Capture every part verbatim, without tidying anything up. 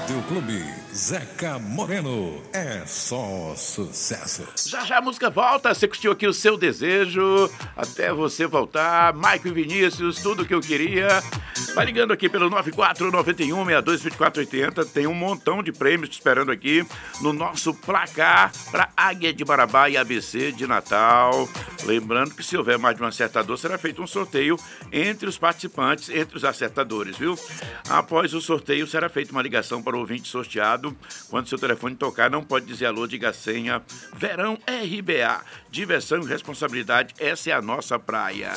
Rádio Clube, Zeca Moreno, é só sucesso. Já já a música volta, você curtiu aqui o Seu Desejo, até você voltar, Maico e Vinícius, tudo que eu queria. Vai ligando aqui pelo nove quatro nove um, seis dois, dois quatro oito zero, tem um montão de prêmios te esperando aqui no nosso placar para Águia de Marabá e A B C de Natal. Lembrando que se houver mais de um acertador, será feito um sorteio entre os participantes, entre os acertadores, viu? Após o sorteio, será feita uma ligação para o ouvinte sorteado. Quando seu telefone tocar, não pode dizer alô, diga a senha. Verão R B A. Diversão e responsabilidade, essa é a nossa praia.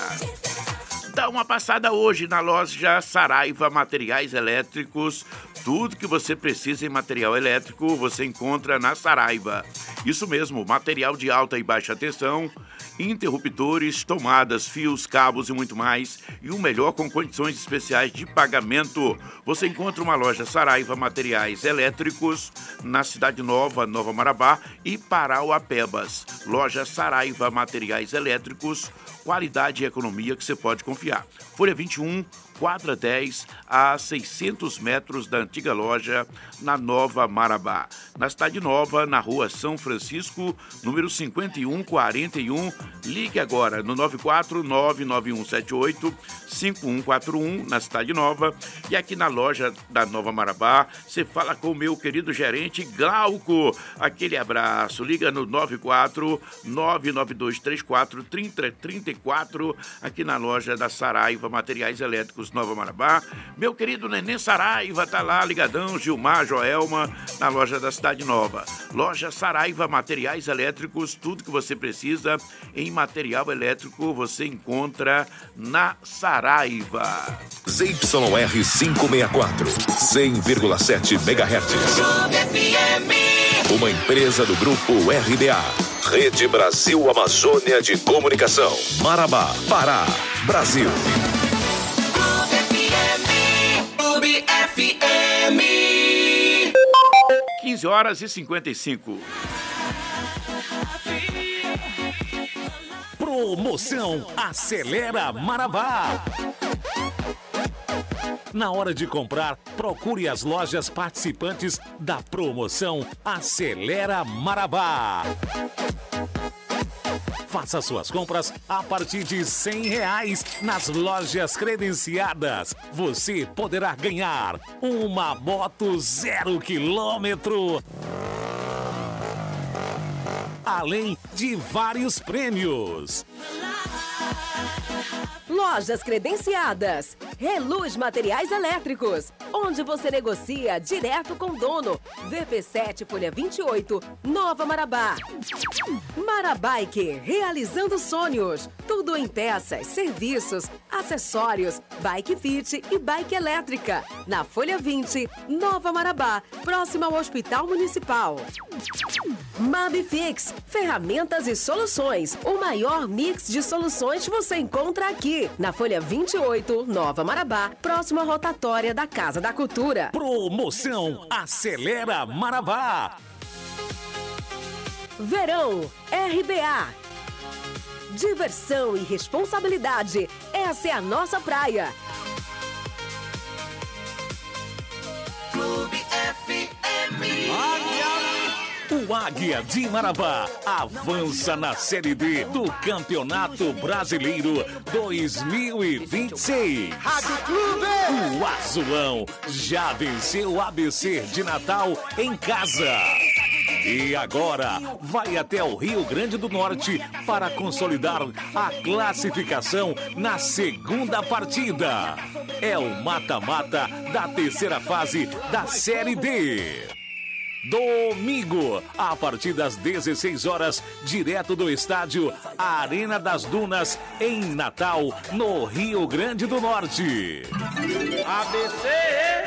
Dá uma passada hoje na loja Saraiva Materiais Elétricos. Tudo que você precisa em material elétrico, você encontra na Saraiva. Isso mesmo, material de alta e baixa tensão, interruptores, tomadas, fios, cabos e muito mais. E o melhor com condições especiais de pagamento. Você encontra uma loja Saraiva Materiais Elétricos na Cidade Nova, Nova Marabá e Parauapebas. Loja Saraiva Materiais Elétricos, qualidade e economia que você pode confiar. Folha vinte e um, quadra dez, a seiscentos metros da antiga loja, na Nova Marabá. Na Cidade Nova, na rua São Francisco, número cinquenta e um quarenta e um. Ligue agora no nove quatro nove nove um sete oito cinco um quatro um, na Cidade Nova. E aqui na loja da Nova Marabá, você fala com o meu querido gerente Glauco. Aquele abraço. Liga no nove quatro nove nove dois três quatro três zero três quatro, aqui na loja da Saraiva Materiais Elétricos Nova Marabá. Meu querido Nenê Saraiva tá lá, ligadão, Gilmar, Joelma, na loja da Cidade Nova. Loja Saraiva Materiais Elétricos, tudo que você precisa em material elétrico você encontra na Saraiva. Z Y R quinhentos e sessenta e quatro, cem vírgula sete megahertz. Uma empresa do grupo R B A. Rede Brasil Amazônia de Comunicação. Marabá, Pará, Brasil. Clube F M. quinze horas e cinquenta e cinco. Promoção Acelera Marabá. Na hora de comprar, procure as lojas participantes da promoção Acelera Marabá. Faça suas compras a partir de cem reais nas lojas credenciadas. Você poderá ganhar uma moto zero quilômetro, além de vários prêmios. Lojas credenciadas. Reluz Materiais Elétricos, onde você negocia direto com o dono. V P sete, folha vinte e oito, Nova Marabá. Marabike, realizando sonhos. Tudo em peças, serviços, acessórios, bike fit e bike elétrica. Na folha vinte, Nova Marabá, próximo ao Hospital Municipal. Mabifix, ferramentas e soluções. O maior mix de soluções você encontra aqui. Na folha vinte e oito, Nova Marabá, próximo à rotatória da Casa da Cultura. Promoção Acelera Marabá. Verão R B A. Diversão e responsabilidade. Essa é a nossa praia. Clube F M. O Águia de Marabá avança na Série D do Campeonato Brasileiro dois mil e vinte e seis. Rádio Clube. O Azulão já venceu o A B C de Natal em casa. E agora vai até o Rio Grande do Norte para consolidar a classificação na segunda partida. É o mata-mata da terceira fase da Série D. Domingo, a partir das dezesseis horas, direto do estádio Arena das Dunas, em Natal, no Rio Grande do Norte. A B C.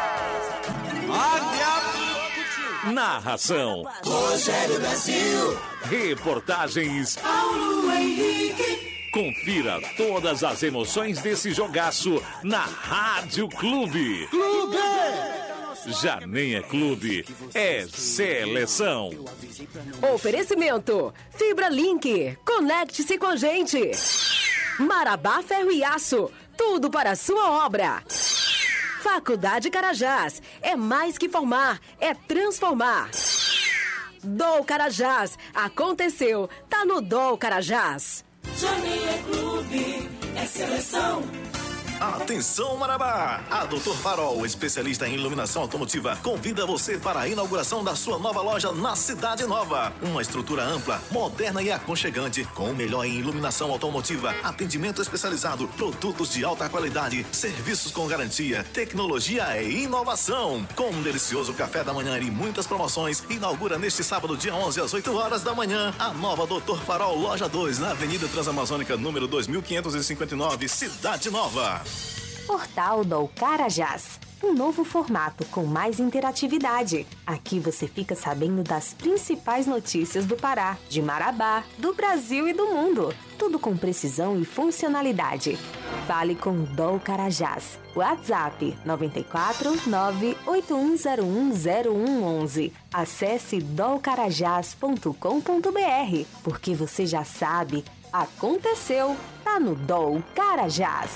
Águia. Narração: Rogério Brasil. Reportagens: Paulo Henrique. Confira todas as emoções desse jogaço na Rádio Clube. Clube. Já nem é clube, é seleção. Oferecimento: Fibra Link. Conecte-se com a gente. Marabá Ferro e Aço. Tudo para a sua obra. Faculdade Carajás, é mais que formar, é transformar. Dol Carajás, aconteceu, tá no Dol Carajás. Johnny é clube, é seleção. Atenção, Marabá! A doutor Farol, especialista em iluminação automotiva, convida você para a inauguração da sua nova loja na Cidade Nova. Uma estrutura ampla, moderna e aconchegante, com o melhor em iluminação automotiva, atendimento especializado, produtos de alta qualidade, serviços com garantia, tecnologia e inovação. Com um delicioso café da manhã e muitas promoções, inaugura neste sábado, dia onze, às oito horas da manhã, a nova doutor Farol, loja dois, na Avenida Transamazônica, número dois mil quinhentos e cinquenta e nove, Cidade Nova. Portal Dol Carajás, um novo formato com mais interatividade. Aqui você fica sabendo das principais notícias do Pará, de Marabá, do Brasil e do mundo. Tudo com precisão e funcionalidade. Fale com Dol Carajás. WhatsApp nove quatro nove oito um zero um zero um um um. Acesse dol carajás ponto com ponto b r, porque você já sabe, aconteceu, tá no Dol Carajás.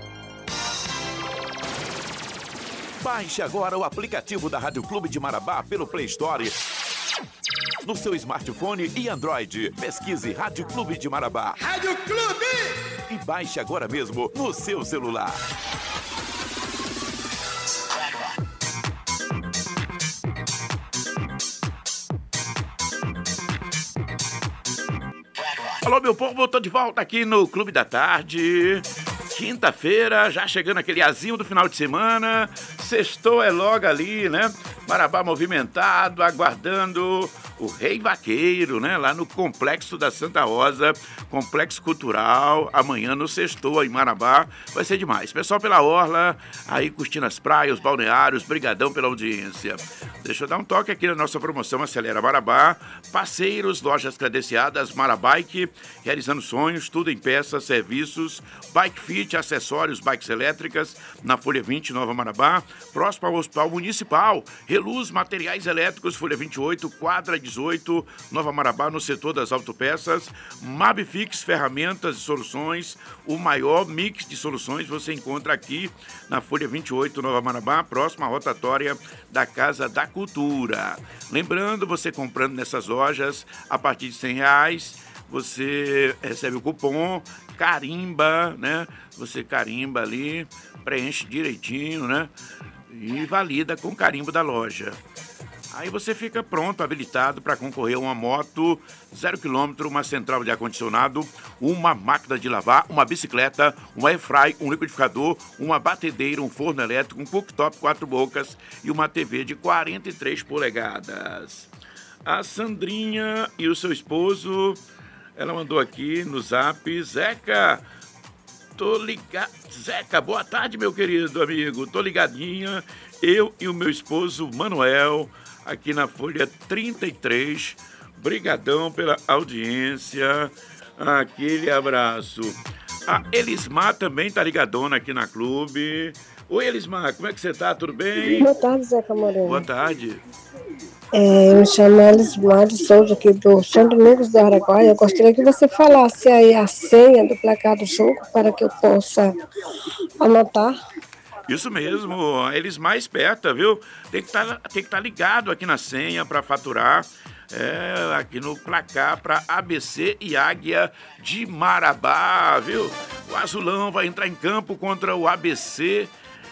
Baixe agora o aplicativo da Rádio Clube de Marabá pelo Play Store, no seu smartphone e Android. Pesquise Rádio Clube de Marabá. Rádio Clube! E baixe agora mesmo no seu celular. Alô, meu povo, eu tô de volta aqui no Clube da Tarde. Quinta-feira, já chegando aquele azinho do final de semana. Sextou é logo ali, né? Marabá movimentado, aguardando o Rei Vaqueiro, né? Lá no Complexo da Santa Rosa, Complexo Cultural. Amanhã no Sextou, em Marabá. Vai ser demais. Pessoal pela orla, aí curtindo as praias, os balneários. Brigadão pela audiência. Deixa eu dar um toque aqui na nossa promoção Acelera Marabá. Parceiros, lojas credenciadas, Marabike, realizando sonhos, tudo em peças, serviços, Bike Fit, acessórios, bikes elétricas, na Folha vinte, Nova Marabá. Próximo ao Hospital Municipal, Reluz Materiais Elétricos, Folha vinte e oito, Quadra dezoito, Nova Marabá, no setor das autopeças. Mabfix, ferramentas e soluções, o maior mix de soluções você encontra aqui na Folha vinte e oito, Nova Marabá, próxima à rotatória da Casa da Cultura. Lembrando, você comprando nessas lojas, a partir de cem reais, você recebe o cupom, carimba, né? Você carimba ali, preenche direitinho, né? E valida com o carimbo da loja. Aí você fica pronto, habilitado para concorrer a uma moto zero quilômetro, uma central de ar-condicionado, uma máquina de lavar, uma bicicleta, um airfry, um liquidificador, uma batedeira, um forno elétrico, um cooktop quatro bocas e uma T V de quarenta e três polegadas. A Sandrinha e o seu esposo, ela mandou aqui no zap: Zeca, tô ligado. Zeca, boa tarde, meu querido amigo. Tô ligadinha, eu e o meu esposo Manuel, aqui na Folha trinta e três. Brigadão pela audiência. Aquele abraço. A Elismar também tá ligadona aqui na clube. Oi, Elismar, como é que você tá? Tudo bem? Boa tarde, Zeca Moreno. Boa tarde. É, eu me chamo Elismar de Souza, aqui do São Domingos do Araguaia. Eu gostaria que você falasse aí a senha do placar do jogo para que eu possa anotar. Isso mesmo, eles mais esperta, viu? Tem que tá, estar tá ligado aqui na senha para faturar. É, aqui no placar para A B C e Águia de Marabá, viu? O Azulão vai entrar em campo contra o A B C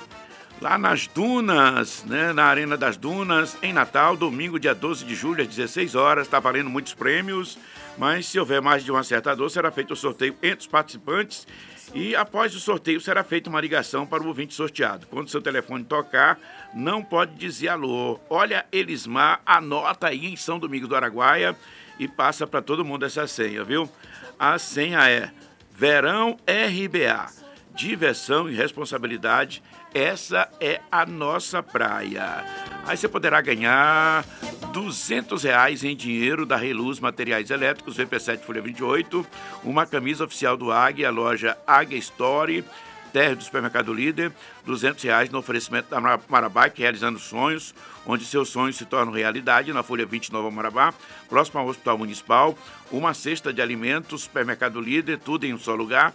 lá nas Dunas, né? Na Arena das Dunas, em Natal, domingo, dia doze de julho, às dezesseis horas. Está valendo muitos prêmios, mas se houver mais de um acertador, será feito o sorteio entre os participantes. E após o sorteio será feita uma ligação para o ouvinte sorteado. Quando seu telefone tocar, não pode dizer alô. Olha, Elismar, anota aí em São Domingos do Araguaia e passa para todo mundo essa senha, viu? A senha é Verão R B A. Diversão e responsabilidade, essa é a nossa praia. Aí você poderá ganhar duzentos reais em dinheiro da Reluz Materiais Elétricos, V P sete Folha vinte e oito, uma camisa oficial do Águia, a loja Águia Story, térreo do Supermercado Líder, duzentos reais no oferecimento da Marabá, que realizando sonhos, onde seus sonhos se tornam realidade, na Folha vinte, Nova Marabá, próximo ao Hospital Municipal, uma cesta de alimentos, Supermercado Líder, tudo em um só lugar.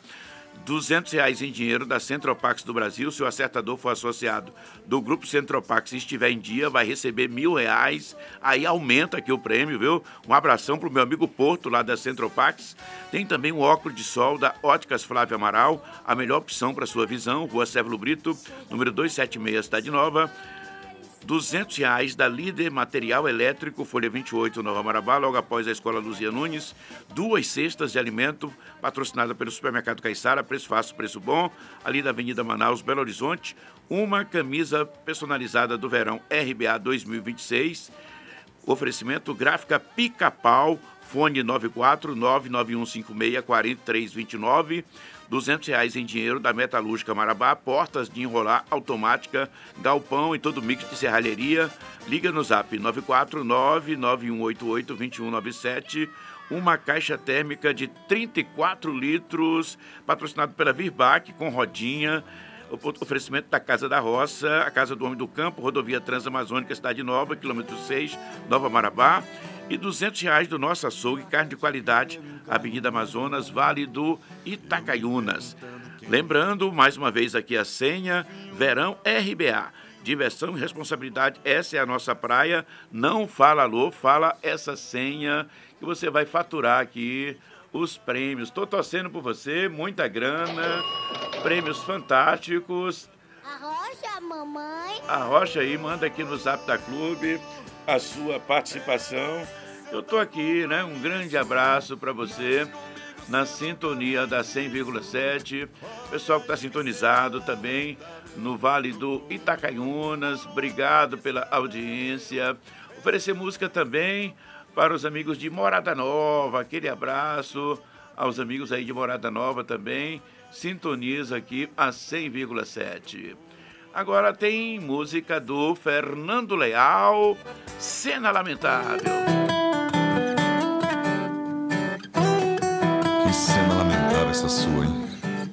duzentos reais em dinheiro da Centropax do Brasil. Se o acertador for associado do Grupo Centropax e estiver em dia, vai receber mil reais. Aí aumenta aqui o prêmio, viu? Um abração pro meu amigo Porto, lá da Centropax. Tem também um óculos de sol da Óticas Flávio Amaral, a melhor opção para sua visão. Rua Sérvulo Brito, número duzentos e setenta e seis, Cidade Nova. duzentos reais da Líder Material Elétrico, Folha vinte e oito, Nova Marabá, logo após a Escola Luzia Nunes. Duas cestas de alimento, patrocinada pelo Supermercado Caiçara, preço fácil, preço bom, ali da Avenida Manaus, Belo Horizonte. Uma camisa personalizada do verão R B A dois mil e vinte e seis. Oferecimento Gráfica Pica-Pau, fone nove quatro nove nove um cinco seis quatro três dois nove. duzentos reais em dinheiro da Metalúrgica Marabá, portas de enrolar automática, galpão e todo mix de serralheria. Liga no zap nove quatro nove nove um oito oito dois um nove sete. Uma caixa térmica de trinta e quatro litros, patrocinado pela Virbac, com rodinha. O oferecimento da Casa da Roça, a Casa do Homem do Campo, Rodovia Transamazônica, Cidade Nova, quilômetro seis, Nova Marabá. E duzentos reais do nosso açougue, carne de qualidade, Avenida Amazonas, Vale do Itacaiunas. Lembrando, mais uma vez aqui a senha, Verão R B A. Diversão e responsabilidade, essa é a nossa praia. Não fala alô, fala essa senha que você vai faturar aqui os prêmios. Estou torcendo por você, muita grana, prêmios fantásticos. Arrocha, mamãe. Arrocha aí, manda aqui no Zap da Clube a sua participação. Eu tô aqui, né? Um grande abraço para você na sintonia da cem vírgula sete. Pessoal que está sintonizado também no Vale do Itacaiunas, obrigado pela audiência. Oferecer música também para os amigos de Morada Nova, aquele abraço aos amigos aí de Morada Nova também. Sintoniza aqui a cem vírgula sete. Agora tem música do Fernando Leal, Cena Lamentável. Que cena lamentável essa sua, hein?